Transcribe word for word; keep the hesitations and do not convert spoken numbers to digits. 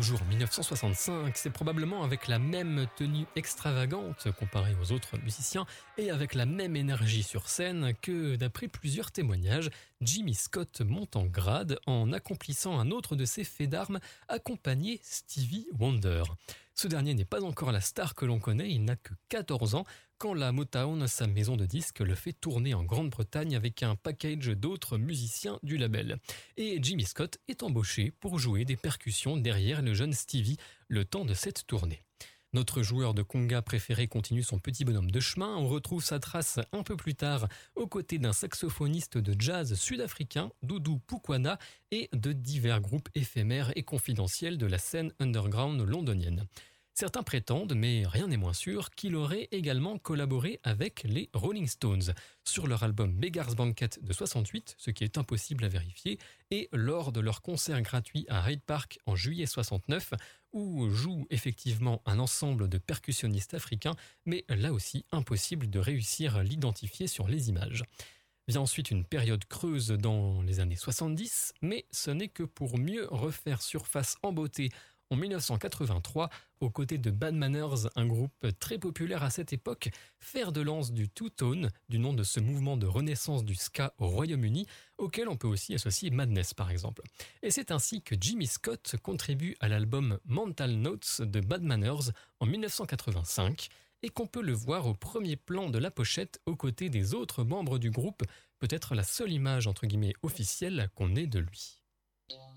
toujours en dix-neuf cent soixante-cinq, c'est probablement avec la même tenue extravagante comparée aux autres musiciens et avec la même énergie sur scène que, d'après plusieurs témoignages, Jimmy Scott monte en grade en accomplissant un autre de ses faits d'armes, accompagné Stevie Wonder. Ce dernier n'est pas encore la star que l'on connaît, il n'a que quatorze ans, quand la Motown, sa maison de disques, le fait tourner en Grande-Bretagne avec un package d'autres musiciens du label. Et Jimmy Scott est embauché pour jouer des percussions derrière le jeune Stevie le temps de cette tournée. Notre joueur de conga préféré continue son petit bonhomme de chemin. On retrouve sa trace un peu plus tard aux côtés d'un saxophoniste de jazz sud-africain, Dudu Pukwana, et de divers groupes éphémères et confidentiels de la scène underground londonienne. Certains prétendent, mais rien n'est moins sûr, qu'il aurait également collaboré avec les Rolling Stones sur leur album Beggar's Banquet de soixante-huit, ce qui est impossible à vérifier, et lors de leur concert gratuit à Hyde Park en juillet soixante-neuf, où joue effectivement un ensemble de percussionnistes africains, mais là aussi impossible de réussir à l'identifier sur les images. Vient ensuite une période creuse dans les années soixante-dix, mais ce n'est que pour mieux refaire surface en beauté en dix-neuf cent quatre-vingt-trois, aux côtés de Bad Manners, un groupe très populaire à cette époque, fer de lance du two-tone, du nom de ce mouvement de renaissance du ska au Royaume-Uni, auquel on peut aussi associer Madness par exemple. Et c'est ainsi que Jimmy Scott contribue à l'album Mental Notes de Bad Manners en dix-neuf cent quatre-vingt-cinq, et qu'on peut le voir au premier plan de la pochette aux côtés des autres membres du groupe, peut-être la seule image entre guillemets officielle qu'on ait de lui.